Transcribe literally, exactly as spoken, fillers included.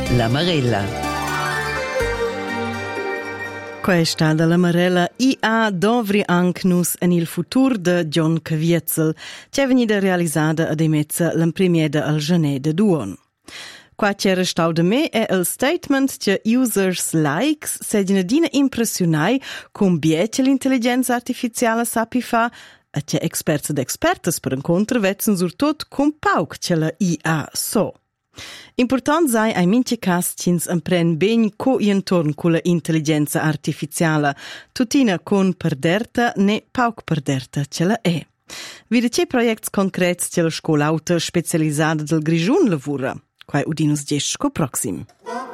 La Marella. Questa della Marella I A dovri anche nus en il futur de John Caviezel, che è venuta realizzata ad emezza l'imprimieda al gener de duon. Qua c'era stau de me è il statement che users likes se dina impressionai con biece l'intelligenza artificiale sapi fa e che experts ed expertes per incontro vezzan surtot con pauc che la I A so. Important sei ai minche cas cins impren ben co intorn con la intelligenza artificiale, tutina con perderta ne pauc perderta ce la è. Vide c'è projects concrets che la scolauta specializzata del Grigiun lavora. Quai udinus gesco proxim.